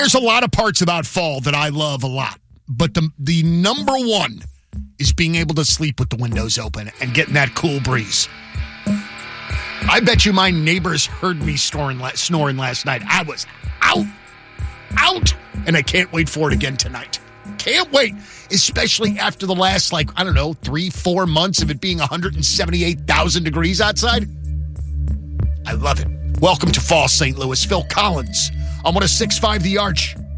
There's a lot of parts about fall that I love a lot, but the number one is being able to sleep with the windows open and getting that cool breeze. I bet you my neighbors heard me snoring last night. I was out, and I can't wait for it again tonight. Can't wait, especially after the last, 3-4 months of it being 178,000 degrees outside. I love it. Welcome to Fall St. Louis. Phil Collins on 106.5 The Arch.